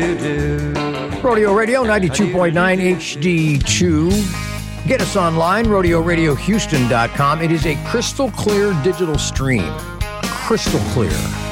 Rodeo Radio 92.9 HD2. Get us online, rodeoradiohouston.com. It is a crystal clear digital stream. Crystal clear.